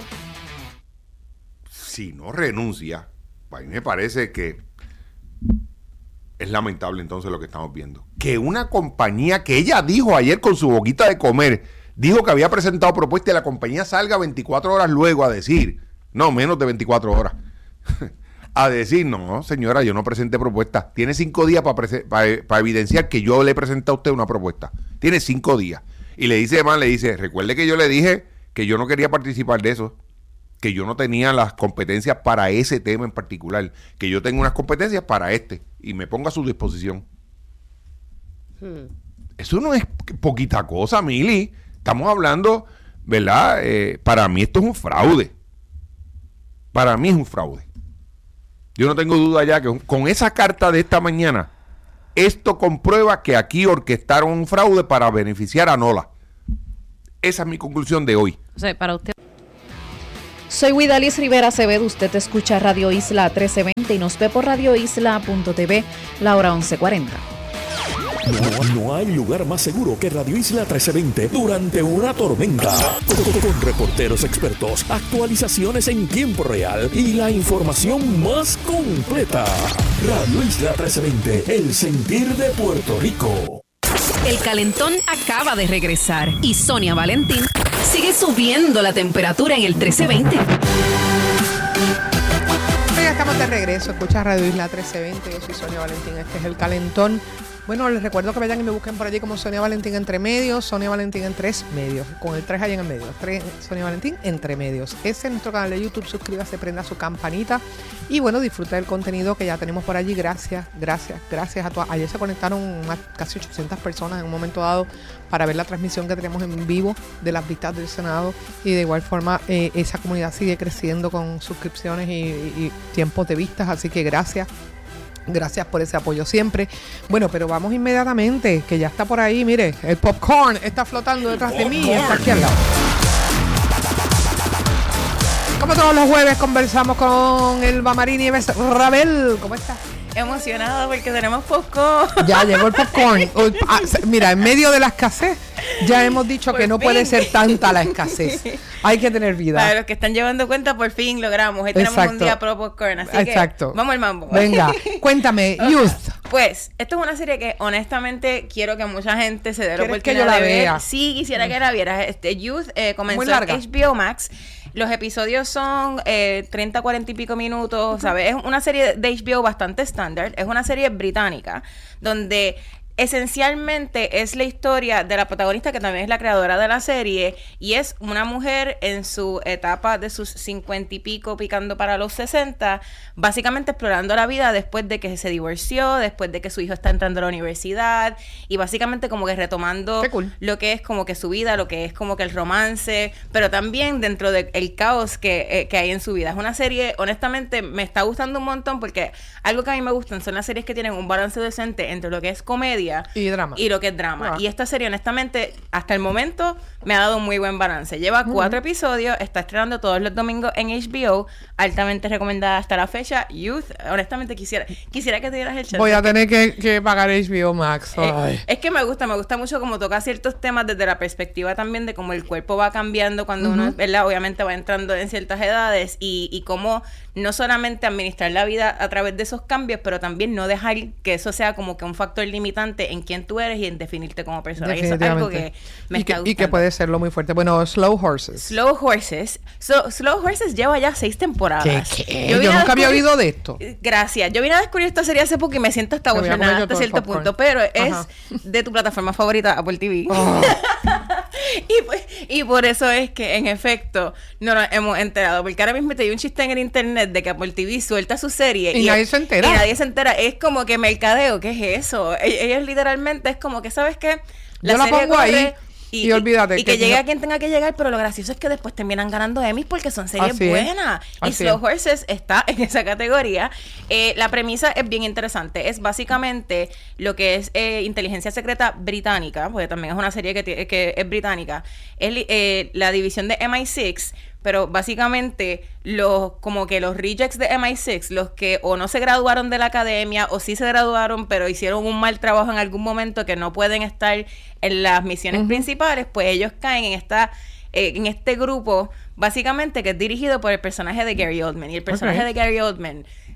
Si no renuncia, a mí me parece que es lamentable entonces lo que estamos viendo. Que una compañía que ella dijo ayer con su boquita de comer, dijo que había presentado propuesta y la compañía salga veinticuatro horas luego a decir, no, menos de veinticuatro horas, a decir, no, señora, yo no presenté propuesta. Tiene cinco días para para evidenciar que yo le he presentado a usted una propuesta. Tiene cinco días. Y le dice además, le dice, recuerde que yo le dije que yo no quería participar de eso, que yo no tenía las competencias para ese tema en particular, que yo tengo unas competencias para este, y me pongo a su disposición. Hmm. Eso no es poquita cosa, Mili. Estamos hablando, ¿verdad? Eh, para mí esto es un fraude. Para mí es un fraude. Yo no tengo duda ya que con esa carta de esta mañana, esto comprueba que aquí orquestaron un fraude para beneficiar a Nola. Esa es mi conclusión de hoy. O sea, para usted. Soy Widalis Rivera Acevedo, usted escucha Radio Isla trece veinte y nos ve por radio isla punto t v, la hora once cuarenta. No, no hay lugar más seguro que Radio Isla trece veinte durante una tormenta. Con, con reporteros expertos, actualizaciones en tiempo real y la información más completa. Radio Isla trece veinte, el sentir de Puerto Rico. El calentón acaba de regresar y Sonia Valentín sigue subiendo la temperatura en el trece veinte. Ya estamos de regreso, escucha Radio Isla trece veinte, yo soy Sonia Valentín, este es el calentón. Bueno, les recuerdo que vayan y me busquen por allí como Sonia Valentín Entre Medios, Sonia Valentín en tres medios, con el tres ahí en el medio, tres, Sonia Valentín Entre Medios. Ese es nuestro canal de YouTube, suscríbase, prenda su campanita y bueno, disfruta del contenido que ya tenemos por allí. Gracias, gracias, gracias a todas. Ayer se conectaron más, casi ochocientas personas en un momento dado para ver la transmisión que tenemos en vivo de las vistas del Senado y de igual forma eh, esa comunidad sigue creciendo con suscripciones y, y, y tiempos de vistas, así que gracias. Gracias por ese apoyo siempre. Bueno, pero vamos inmediatamente, que ya está por ahí, mire, el popcorn está flotando detrás de mí y está aquí al lado. Como todos los jueves conversamos con Elba Marini Nieves Rabel. ¿Cómo estás? Emocionada porque tenemos popcorn. Ya llegó el popcorn. Mira, en medio de la escasez, ya hemos dicho por que no fin. Puede ser tanta la escasez. Hay que tener vida. Para los que están llevando cuenta, por fin logramos. Hoy tenemos Exacto. un día pro popcorn, así Exacto. que vamos al mambo. Venga, cuéntame, Youth. Pues, esto es una serie que honestamente quiero que mucha gente se dé la oportunidad que yo la de ver. vea? Sí, quisiera mm. que la vieras. Este, Youth eh, comenzó en H B O Max. Los episodios son eh, treinta, cuarenta y pico minutos, ¿sabes? Es una serie de H B O bastante estándar. Es una serie británica donde esencialmente es la historia de la protagonista, que también es la creadora de la serie, y es una mujer en su etapa de sus cincuenta y pico, picando para los sesenta, básicamente explorando la vida después de que se divorció, después de que su hijo está entrando a la universidad, y básicamente como que retomando cool. lo que es como que su vida, lo que es como que el romance, pero también dentro del caos que, eh, que hay en su vida. Es una serie, honestamente, me está gustando un montón, porque algo que a mí me gustan son las series que tienen un balance decente entre lo que es comedia y drama y lo que es drama. Ah. Y esta serie, honestamente, hasta el momento me ha dado un muy buen balance. Lleva uh-huh. cuatro episodios, está estrenando todos los domingos en H B O, altamente recomendada hasta la fecha. Youth, honestamente quisiera quisiera que te dieras el chance. Voy a tener que, que pagar H B O Max. Eh, es que me gusta, me gusta mucho como toca ciertos temas desde la perspectiva también de cómo el cuerpo va cambiando cuando uh-huh. uno, ¿verdad? Obviamente va entrando en ciertas edades y, y cómo no solamente administrar la vida a través de esos cambios, pero también no dejar que eso sea como que un factor limitante en quién tú eres y en definirte como persona. Y eso es algo que me y está que, gustando. Y que puede serlo muy fuerte. Bueno, Slow Horses. Slow Horses. So, Slow Horses lleva ya seis temporadas. ¿Qué? qué? Yo, Yo nunca había oído de esto. Gracias. Yo vine a descubrir esta serie hace poco y me siento hasta emocionada hasta cierto punto, pero Ajá. es de tu plataforma favorita, Apple T V. Oh. y, pues, y por eso es que, en efecto, no nos hemos enterado. Porque ahora mismo te di un chiste en el internet de que Apple T V suelta su serie. Y, y nadie es, se entera. Y nadie se entera. Es como que mercadeo. ¿Qué es eso? Ellos literalmente es como que, ¿sabes qué? La Yo la pongo ahí y, y olvídate. Y, y que, que llegue no... a quien tenga que llegar, pero lo gracioso es que después terminan ganando Emmys porque son series Así buenas. Es. Y Slow Horses está en esa categoría. Eh, la premisa es bien interesante. Es básicamente lo que es eh, inteligencia secreta británica, porque también es una serie que, t- que es británica. Es eh, la división de M I seis, pero básicamente los como que los rejects de M I seis, los que o no se graduaron de la academia o sí se graduaron pero hicieron un mal trabajo en algún momento que no pueden estar en las misiones uh-huh. principales, pues ellos caen en esta eh, en este grupo básicamente que es dirigido por el personaje de Gary Oldman. Y el personaje okay. de Gary Oldman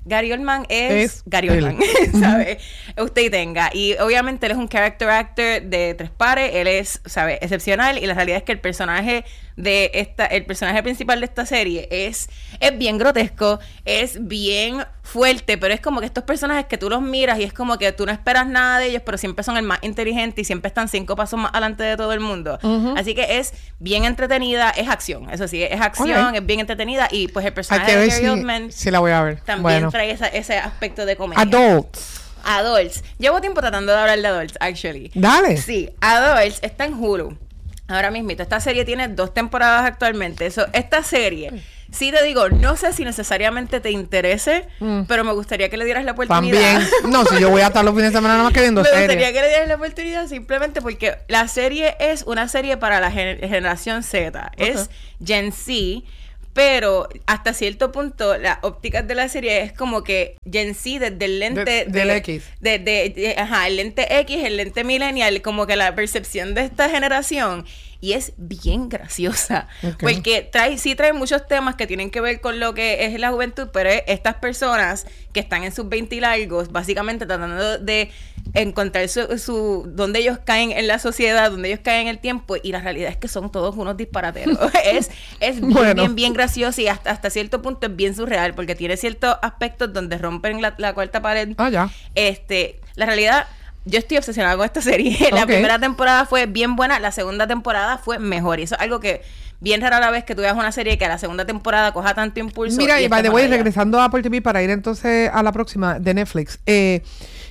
Gary Oldman es, Es Gary Oldman, ¿sabe? Usted y tenga. Y obviamente él es un character actor de tres pares, él es, ¿sabe? Excepcional, y la realidad es que el personaje de esta, el personaje principal de esta serie es, es bien grotesco, es bien fuerte, pero es como que estos personajes que tú los miras y es como que tú no esperas nada de ellos, pero siempre son el más inteligente y siempre están cinco pasos más adelante de todo el mundo. Uh-huh. Así que es bien entretenida, es acción, eso sí, es acción, okay. Es bien entretenida, y pues el personaje de Gary Oldman sí la voy a ver. También bueno. trae esa, ese aspecto de comedia. Adults. Adults. Llevo tiempo tratando de hablar de Adults, actually. Dale. Sí, Adults está en Hulu. Ahora mismito, esta serie tiene dos temporadas actualmente. Eso, esta serie, sí te digo, no sé si necesariamente te interese, mm. pero me gustaría que le dieras la oportunidad. También. No, si yo voy a estar los fines de semana nada más que viendo series. Me series. gustaría que le dieras la oportunidad simplemente porque la serie es una serie para la gener- generación Z. Okay. Es Gen Z. Pero hasta cierto punto las ópticas de la serie es como que Gen Z desde el lente de, de, del X de, de, de, ajá, el lente X, el lente millennial, como que la percepción de esta generación, y es bien graciosa, okay. Porque trae, sí trae muchos temas que tienen que ver con lo que es la juventud, pero es estas personas que están en sus veinte y largos, básicamente tratando de encontrar su, su donde ellos caen en la sociedad, donde ellos caen en el tiempo, y la realidad es que son todos unos disparateros. es es bien, bueno. bien, bien gracioso, y hasta, hasta cierto punto es bien surreal, porque tiene ciertos aspectos donde rompen la, la cuarta pared. Ah, ya. Este, la realidad, yo estoy obsesionada con esta serie. Okay. La primera temporada fue bien buena, la segunda temporada fue mejor, y eso es algo que bien rara la vez que tú veas una serie que a la segunda temporada coja tanto impulso. Mira, y, y by the way, regresando a Apple T V para ir entonces a la próxima de Netflix, eh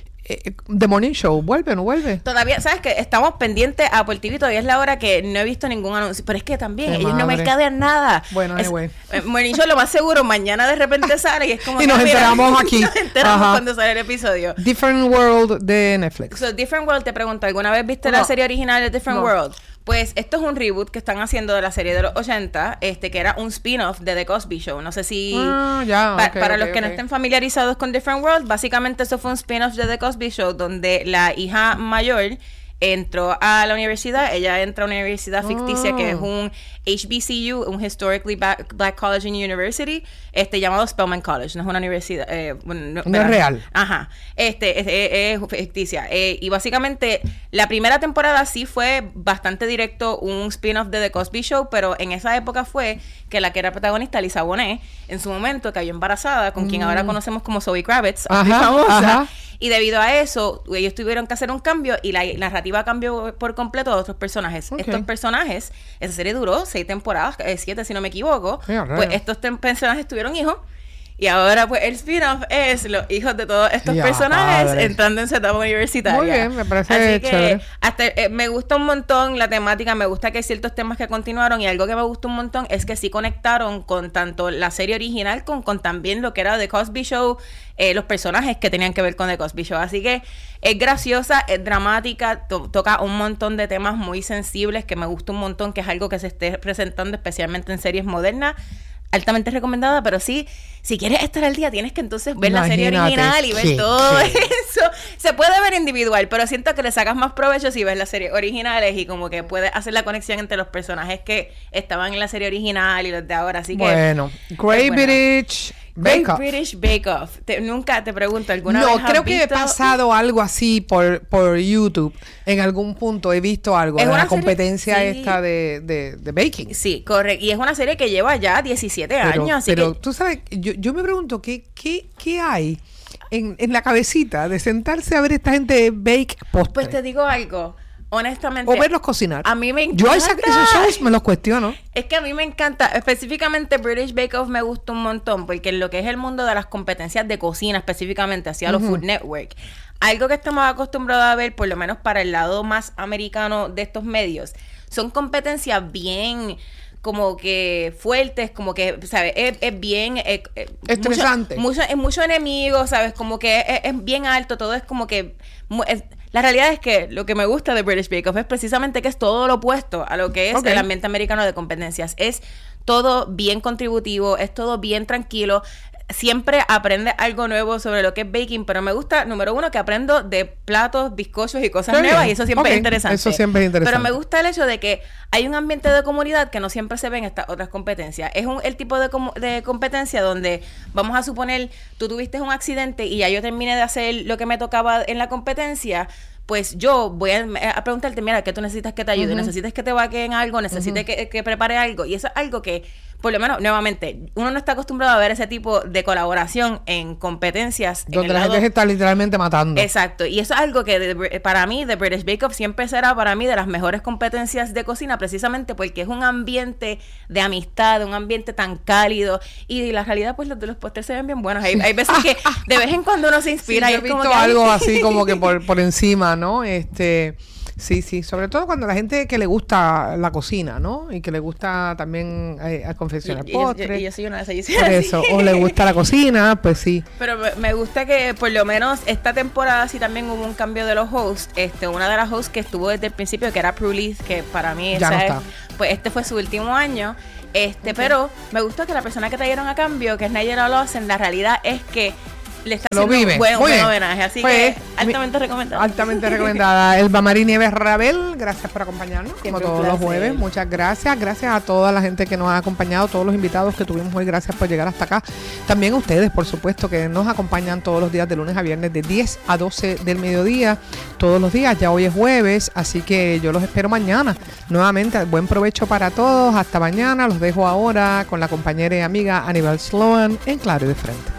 The Morning Show, ¿vuelve o no vuelve? Todavía, ¿sabes qué? Estamos pendientes a Apple T V, todavía es la hora que no he visto ningún anuncio, pero es que también, ellos madre. no mercadean nada. Bueno, es, anyway. eh, Morning Show lo más seguro, mañana de repente sale y es como... y nos mira, enteramos aquí. Nos enteramos Ajá. cuando sale el episodio. Different World de Netflix. So, Different World, te pregunto, ¿alguna vez viste no. la serie original de Different no. World? Pues esto es un reboot que están haciendo de la serie de los ochenta, este que era un spin-off de The Cosby Show. No sé si... Ah, ya, pa- okay, para okay, los que okay. no estén familiarizados con Different World, básicamente eso fue un spin-off de The Cosby Show, donde la hija mayor entró a la universidad. Ella entra a una universidad ficticia oh. que es un H B C U, un Historically Black, Black College and University, este llamado Spelman College. No es una universidad... Eh, bueno, no, no es real. Ajá. Este es, es, es ficticia. Eh, y básicamente la primera temporada sí fue bastante directo un spin-off de The Cosby Show, pero en esa época fue que la que era protagonista, Lisa Bonet, en su momento cayó embarazada con mm. quien ahora conocemos como Zoe Kravitz, ajá, famosa. Ajá. Y debido a eso, ellos tuvieron que hacer un cambio y la narrativa cambió por completo a otros personajes. Okay. Estos personajes, esa serie duró seis temporadas, eh, siete si no me equivoco. Yeah, right. Pues estos te- personajes tuvieron hijos. Y ahora pues el spin-off es los hijos de todos estos yeah, personajes padre. entrando en su etapa universitaria. Muy bien, me parece Así que chévere. hasta eh, me gusta un montón la temática, me gusta que hay ciertos temas que continuaron, y algo que me gusta un montón es que sí conectaron con tanto la serie original con, con también lo que era The Cosby Show, eh, los personajes que tenían que ver con The Cosby Show. Así que es graciosa, es dramática, to- toca un montón de temas muy sensibles que me gusta un montón, que es algo que se esté presentando especialmente en series modernas. Altamente recomendada, pero sí, si quieres estar al día, tienes que entonces ver Imagínate, la serie original y ver sí, todo sí. eso. Se puede ver individual, pero siento que le sacas más provecho si ves las series originales y como que puedes hacer la conexión entre los personajes que estaban en la serie original y los de ahora. Así que bueno, Great British Bake Great Off. British Bake Off. Te, nunca te pregunto, ¿alguna no, vez No, creo has que visto? he pasado algo así por, por YouTube. En algún punto he visto algo es de la serie, competencia sí. esta de, de, de baking. Sí, correcto. Y es una serie que lleva ya diecisiete pero, años. Así pero que... tú sabes, yo, yo me pregunto, ¿qué, qué, qué hay en, en la cabecita de sentarse a ver esta gente de bake postre? Pues te digo algo. Honestamente, o verlos cocinar. A mí me encanta. Yo esos shows me los cuestiono. Es que a mí me encanta, específicamente British Bake Off me gusta un montón, porque en lo que es el mundo de las competencias de cocina, específicamente hacia los uh-huh. Food Network, algo que estamos acostumbrados a ver, por lo menos para el lado más americano de estos medios, son competencias bien como que fuertes, como que, ¿sabes? Es, es bien... Es, estresante. Mucho, mucho, es mucho enemigo, ¿sabes? Como que es, es bien alto, todo es como que... Es, la realidad es que lo que me gusta de British Bake Off es precisamente que es todo lo opuesto a lo que es okay. el ambiente americano de competencias. Es todo bien contributivo, es todo bien tranquilo. siempre aprendes algo nuevo sobre lo que es baking, pero me gusta, número uno, que aprendo de platos, bizcochos y cosas Qué nuevas, bien. y eso siempre Ok, es interesante. eso siempre es interesante. Pero me gusta el hecho de que hay un ambiente de comunidad que no siempre se ve en estas otras competencias. Es un, el tipo de, com- de competencia donde, vamos a suponer, tú tuviste un accidente y ya yo terminé de hacer lo que me tocaba en la competencia, pues yo voy a, a preguntarte, mira, ¿qué tú necesitas que te ayude? Uh-huh. ¿Necesitas que te vaqueen algo? ¿Necesitas uh-huh. que, que prepare algo? Y eso es algo que, por lo menos, nuevamente, uno no está acostumbrado a ver ese tipo de colaboración en competencias. Donde en la lado... gente se está literalmente matando. Exacto. Y eso es algo que de, para mí, The British Bake Off siempre será para mí de las mejores competencias de cocina, precisamente porque es un ambiente de amistad, un ambiente tan cálido. Y la realidad, pues, los de los postres se ven bien buenos. Hay, hay veces que de vez en cuando uno se inspira. Sí, y yo he es como visto que... algo así como que por, por encima, ¿no? Este... Sí, sí, sobre todo cuando la gente que le gusta la cocina, ¿no? Y que le gusta también eh, a confeccionar y, y, postres. Y yo soy una de esas. Por eso, o le gusta la cocina, pues sí. Pero me, me gusta que por lo menos esta temporada sí también hubo un cambio de los hosts. Este, una de las hosts que estuvo desde el principio, que era Prue Leith, que para mí ya esa no es, está. Pues este fue su último año. Este, okay. Pero me gustó que la persona que trajeron a cambio, que es Nigella Lawson, la realidad es que le está lo haciendo vive. un buen, Muy buen bien. homenaje, así pues, que altamente recomendada. Altamente recomendada. Elba Marie Nieves Rabel, gracias por acompañarnos, Siempre como todos los jueves. Muchas gracias. Gracias a toda la gente que nos ha acompañado, todos los invitados que tuvimos hoy, gracias por llegar hasta acá. También a ustedes, por supuesto, que nos acompañan todos los días de lunes a viernes de diez a doce del mediodía, todos los días. Ya hoy es jueves, así que yo los espero mañana. Nuevamente, buen provecho para todos. Hasta mañana. Los dejo ahora con la compañera y amiga Aníbal Sloan en Claro y de Frente.